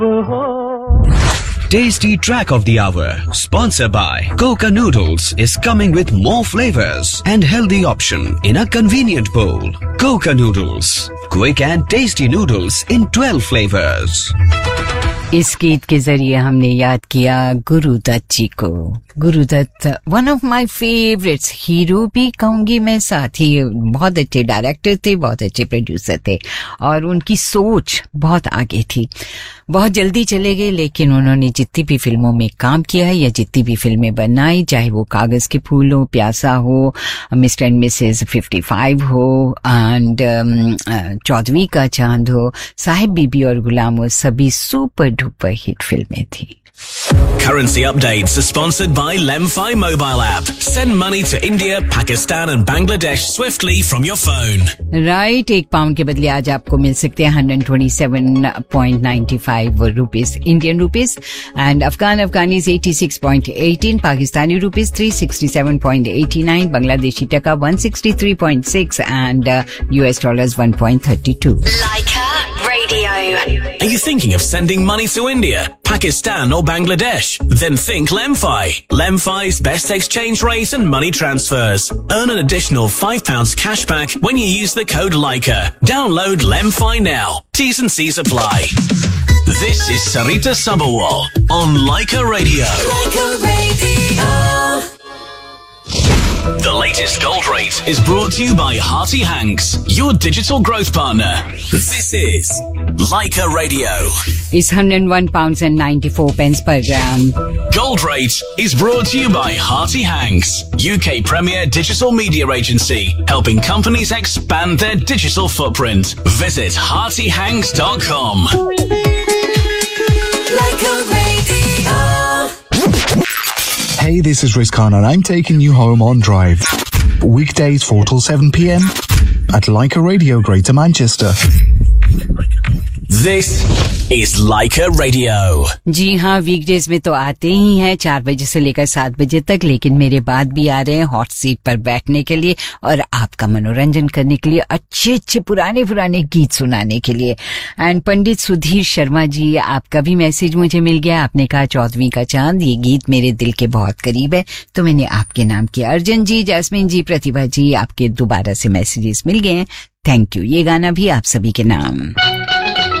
Tasty Track of the Hour, sponsored by Coca Noodles, is coming with more flavors and healthy option in a convenient bowl. Coca Noodles, quick and tasty noodles in 12 flavors. इस गीत के जरिए हमने याद किया गुरुदत्त जी को. Gurudatt one of my favourites, hero भी कहूंगी मैं, साथ ही बहुत अच्छे डायरेक्टर थे, बहुत अच्छे प्रोड्यूसर थे और उनकी सोच बहुत आगे थी. बहुत जल्दी चले गए, लेकिन उन्होंने जितनी भी फिल्मों में काम किया है या जितनी भी फिल्में बनाई, चाहे वो कागज के फूल हो, प्यासा हो, मिस्टर एंड मिसेस 55 हो, एंड 14वीं का चांद हो, साहिब बीबी और गुलाम हो, सभी सुपर डुपर हिट फिल्में थी. Currency updates are sponsored by Lemfi mobile app. Send money to India, Pakistan and Bangladesh swiftly from your phone. Right, एक पाउंड के बदले आज आपको मिल सकते हैं 127.95 rupees Indian rupees, and Afghanis 86.18, Pakistani rupees 367.89, Bangladeshi टका 163.6 and US dollars 1.32. Leica Radio. Are you thinking of sending money to India, Pakistan or Bangladesh? Then think Lemfi. Lemfi's best exchange rate and money transfers. Earn an additional £5 cashback when you use the code Leica. Download Lemfi now. T's and C's apply. This is Sarita Sabawal on Leica Radio. Leica Radio. The latest gold rate is brought to you by Hearty Hanks, your digital growth partner. This is Leica Radio. Is £101.94 per gram. Gold rate is brought to you by Hearty Hanks, UK premier digital media agency, helping companies expand their digital footprint. Visit heartyhanks.com. Leica Radio. Hey, this is Rizkan and I'm taking you home on Drive. Weekdays 4 till 7 p.m. at Leica Radio, Greater Manchester. This is Leica Radio. जी हाँ, weekdays में तो आते ही हैं 4 बजे से लेकर 7 बजे तक, लेकिन मेरे बाद भी आ रहे हैं हॉट सीट पर बैठने के लिए और आपका मनोरंजन करने के लिए, अच्छे अच्छे पुराने पुराने गीत सुनाने के लिए. एंड पंडित सुधीर शर्मा जी, आपका भी मैसेज मुझे मिल गया. आपने कहा 14वीं का चांद, ये गीत मेरे दिल के बहुत करीब है, तो मैंने आपके नाम किया. अर्जुन जी, जैस्मिन जी, प्रतिभा जी, आपके दोबारा से मैसेजेस मिल गए हैं. Thank you. ये गाना भी आप सभी के नाम.